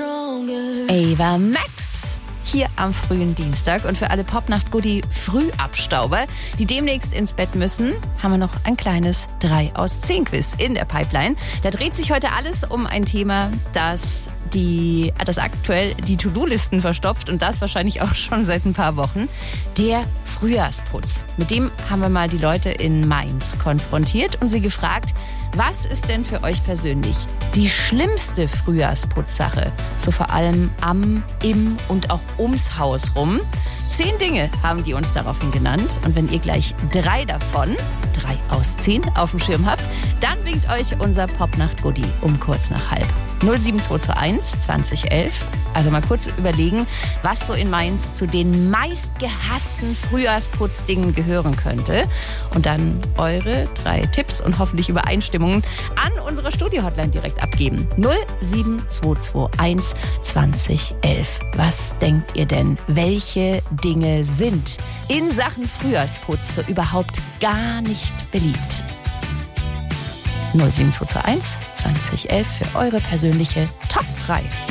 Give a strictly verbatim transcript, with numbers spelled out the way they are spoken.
Ava Max hier am frühen Dienstag. Und für alle Popnacht-Goodie-Frühabstauber, die demnächst ins Bett müssen, haben wir noch ein kleines drei aus zehn Quiz in der Pipeline. Da dreht sich heute alles um ein Thema, das die, das aktuell die To-Do-Listen verstopft, und das wahrscheinlich auch schon seit ein paar Wochen. Der Frühjahrsputz. Mit dem haben wir mal die Leute in Mainz konfrontiert und sie gefragt, was ist denn für euch persönlich die schlimmste Frühjahrsputzsache? So vor allem am, im und auch ums Haus rum. Zehn Dinge haben die uns daraufhin genannt. Und wenn ihr gleich drei davon, drei aus zehn, auf dem Schirm habt, dann winkt euch unser Popnacht-Goodie um kurz nach halb. null sieben zwei zwei eins zwanzig elf. Also mal kurz überlegen, was so in Mainz zu den meistgehassten Frühjahrsputzdingen gehören könnte. Und dann eure drei Tipps und hoffentlich Übereinstimmungen an unserer Studio-Hotline direkt abgeben. null sieben zwei zwei eins zwanzig elf. Was denkt ihr denn, welche Dinge sind in Sachen Frühjahrsputz so überhaupt gar nicht beliebt? null sieben zwei zwei eins zwanzig elf für eure persönliche Top drei.